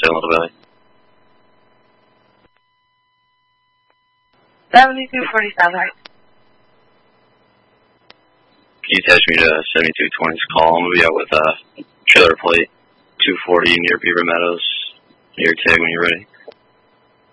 Little Valley. 7247, right? Can you attach me to 7220's call? I'm going to be out with trailer plate 240 near Beaver Meadows. Near tag when you're ready.